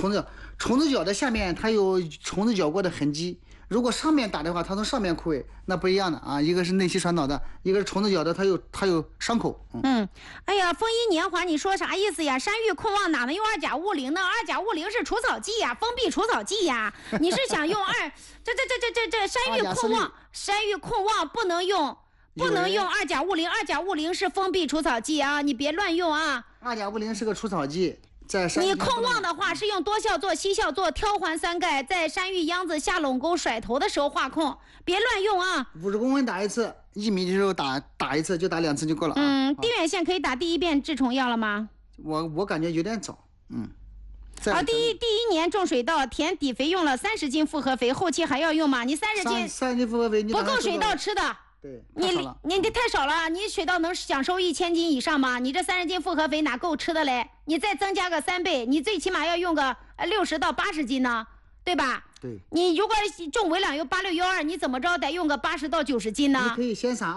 虫子脚的下面它有虫子咬过的痕迹，如果上面打的话，它从上面枯萎，那不一样的啊。一个是内息传导的，一个是虫子咬的，它有伤口。 哎呀，丰衣年华，你说啥意思呀？山芋控旺哪能用二甲物灵呢？二甲物灵是除草剂呀，封闭除草剂呀。你是想用这山芋控旺不能用二甲物灵，二甲物灵是封闭除草剂啊，你别乱用啊。 二甲物灵是个除草剂。 你控旺的话是用多效唑、西效唑、挑环三盖，在山芋秧子下垄沟甩头的时候化控，别乱用啊。 50公分打一次，1米的时候打一次，就打2次就够了。 低远线可以打第一遍治虫药了吗？ 我感觉有点早。 第一年种水稻，填底肥用了30斤复合肥，后期还要用吗？你30 斤复合肥， 不够水稻吃的。 对， 你这太少了，你水稻能享受1000斤以上吗？你这30斤复合肥哪够吃的嘞？你再增加个3倍，你最起码要用个60到80斤呢，对吧？ 对。 你如果种微两油8612，你怎么着得用个80到90斤呢？ 你可以先撒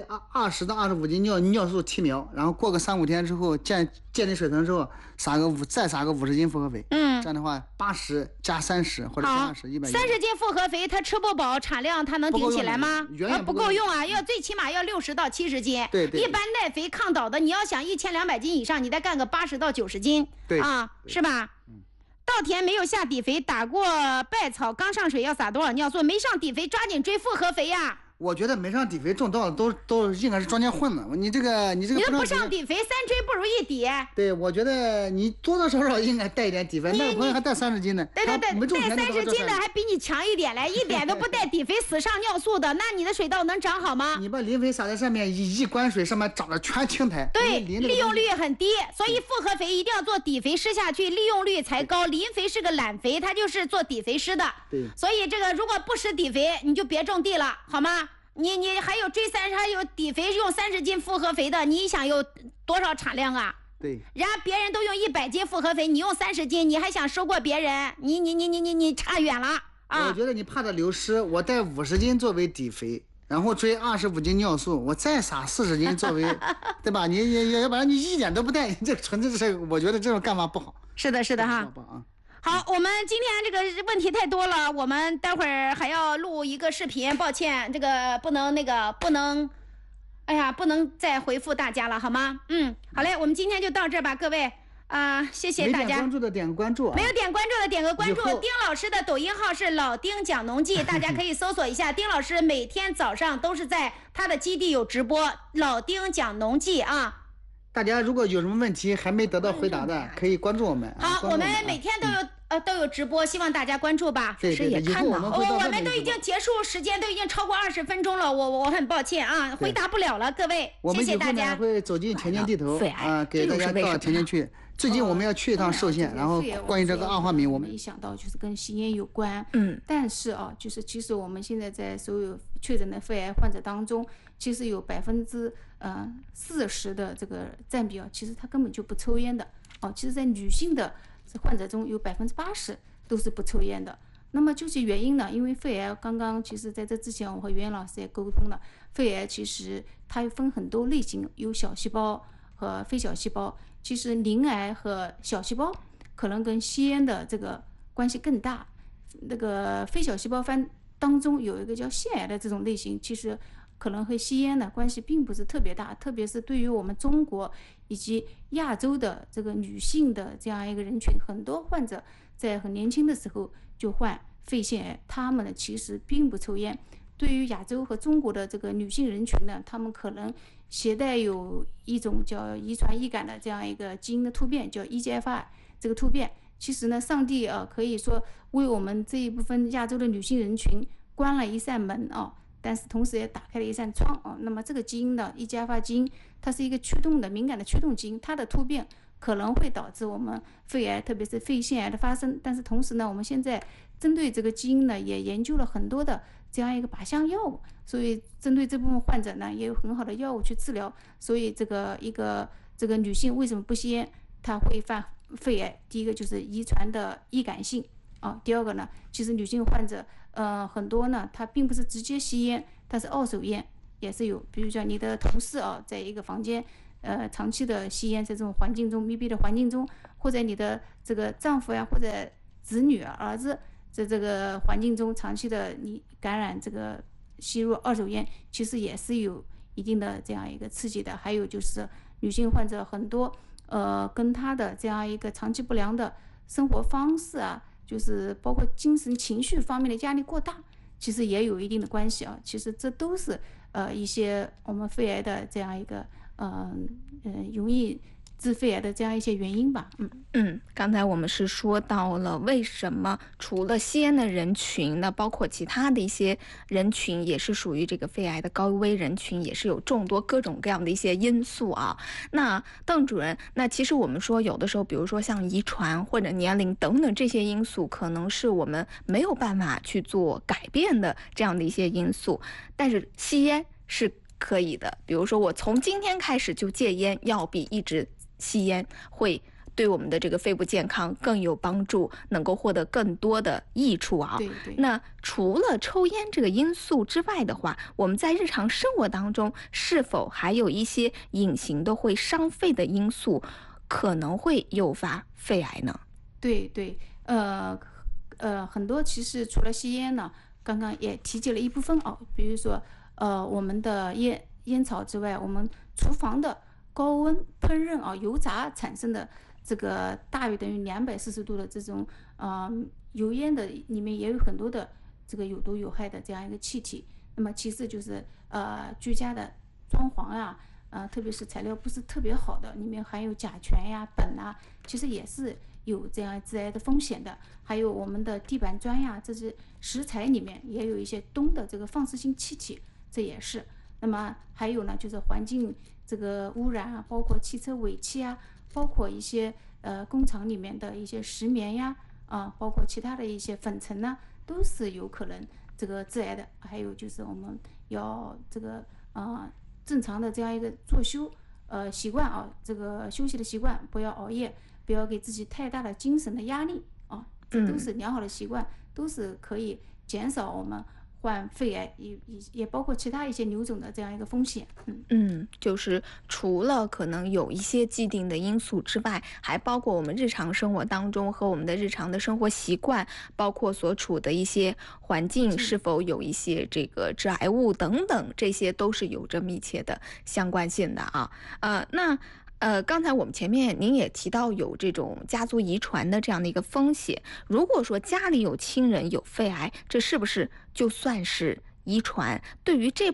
20到25斤尿素提苗，然后过个3-5天之后建立水层之后，再撒个50斤复合肥。这样的话80加30或者加20，110。 30斤复合肥它吃不饱，产量它能顶起来吗？不够用啊，要最起码要60到70斤。 对。 一般耐肥抗倒的，你要想1200斤以上，你得干个80到90斤。 对啊，是吧？稻田没有下底肥，打过败草，刚上水要撒多少尿素？没上底肥，抓紧追复合肥呀！ 我觉得没上底肥种稻都应该是中间混的。你这个你都不上底肥，3追不如1底。 对，我觉得你多多少少应该带一点底肥。那个朋友还带30斤呢。 对，带30斤的还比你强一点嘞，一点都不带底肥，死上尿素的，那你的水稻能长好吗？ 你把磷肥撒在上面，一灌水，上面长得全青苔。 对，利用率很低，所以复合肥一定要做底肥施下去，利用率才高。磷肥是个懒肥，它就是做底肥施的。 对， 所以这个如果不施底肥，你就别种地了，好吗？你还有还有底肥用30斤复合肥的，你想有多少产量啊？ 对， 人家别人都用100斤复合肥，你用30斤，你还想收过别人？你差远了啊！ 我觉得你怕它流失，我带50斤作为底肥，然后追25斤尿素，我再撒40斤作为，对吧？你要不然你一点都不带，你这纯粹是我觉得这种干法不好。 是的哈。好，我们今天这个问题太多了，我们待会儿还要录一个视频，抱歉，这个不能，哎呀，不能再回复大家了，好吗？好嘞，我们今天就到这儿吧，各位谢谢大家。 没点关注的点关注， 没有点关注的点个关注。丁老师的抖音号是老丁讲农记，大家可以搜索一下。丁老师每天早上都是在他的基地有直播，老丁讲农记啊。 大家如果有什么问题还没得到回答的，可以关注我们。 好，我们每天都有直播，希望大家关注吧。 对，也看到我们都已经结束时间，都已经超过20分钟了，我很抱歉啊，回答不了了，各位，谢谢大家。 我们以后呢会走进田间地头给大家到田间去。最近我们要去一趟寿县，然后关于这个二化醚，我们一想到就是跟吸烟有关。但是就是其实我们现在在所有确诊的肺癌患者当中，其实有40%的这个占比其实他根本就不抽烟的其实在女性的患者中有80%都是不抽烟的。那么究其原因呢？因为肺癌刚刚其实在这之前我和袁老师也沟通了，肺癌其实它分很多类型，有小细胞和非小细胞。其实鳞癌和小细胞可能跟吸烟的这个关系更大。那个非小细胞当中有一个叫腺癌的这种类型，其实可能和吸烟的关系并不是特别大，特别是对于我们中国以及亚洲的这个女性的这样一个人群，很多患者在很年轻的时候就患肺腺癌，他们呢其实并不抽烟。对于亚洲和中国的这个女性人群呢，他们可能携带有一种叫遗传易感的这样一个基因的突变，叫 EGFR 这个突变。其实呢，上帝可以说为我们这一部分亚洲的女性人群关了一扇门但是同时也打开了一扇窗那么这个基因呢 EGFR 基因，它是一个驱动的敏感的驱动基因，它的突变可能会导致我们肺癌，特别是肺腺癌的发生。但是同时呢，我们现在针对这个基因呢，也研究了很多的这样一个靶向药物，所以针对这部分患者呢，也有很好的药物去治疗。所以这个女性为什么不吸烟，她会犯肺癌？第一个就是遗传的易感性第二个呢，其实女性患者很多呢，她并不是直接吸烟，她是二手烟也是有。比如说你的同事在一个房间长期的吸烟，在这种环境中密闭的环境中，或者你的这个丈夫呀，或者子女儿子在这个环境中长期的你感染这个吸入二手烟，其实也是有一定的这样一个刺激的。还有就是女性患者很多跟她的这样一个长期不良的生活方式啊，就是包括精神情绪方面的压力过大，其实也有一定的关系啊。其实这都是一些我们肺癌的这样一个容易致肺癌的这样一些原因吧。 刚才我们是说到了为什么除了吸烟的人群，那包括其他的一些人群也是属于这个肺癌的高危人群，也是有众多各种各样的一些因素啊。那邓主任，那其实我们说有的时候，比如说像遗传或者年龄等等这些因素，可能是我们没有办法去做改变的这样的一些因素，但是吸烟是可以的。比如说我从今天开始就戒烟，要比一直吸烟会对我们的这个肺部健康更有帮助，能够获得更多的益处啊。 对。 那除了抽烟这个因素之外的话，我们在日常生活当中是否还有一些隐形的会伤肺的因素，可能会诱发肺癌呢？ 对，很多其实除了吸烟呢，刚刚也提及了一部分哦，比如说我们的烟草之外，我们厨房的高温烹饪啊，油炸产生的这个大于等于240度的这种油烟的里面也有很多的这个有毒有害的这样一个气体。那么其次就是居家的装潢啊，特别是材料不是特别好的，里面含有甲醛呀、苯啊，其实也是有这样致癌的风险的。还有我们的地板砖呀，这些食材里面也有一些氡的这个放射性气体，这也是。那么还有呢，就是环境这个污染啊，包括汽车尾气啊，包括一些工厂里面的一些石棉呀，包括其他的一些粉尘呢，都是有可能这个致癌的。还有就是我们要这个正常的这样一个作息习惯啊，这个休息的习惯，不要熬夜，不要给自己太大的精神的压力啊，这都是良好的习惯，都是可以减少我们患肺癌也包括其他一些瘤种的这样一个风险。 就是除了可能有一些既定的因素之外，还包括我们日常生活当中和我们的日常的生活习惯，包括所处的一些环境是否有一些这个致癌物等等，这些都是有着密切的相关性的啊。刚才我们前面您也提到有这种家族遗传的这样的一个风险，如果说家里有亲人有肺癌，这是不是就算是遗传？对于这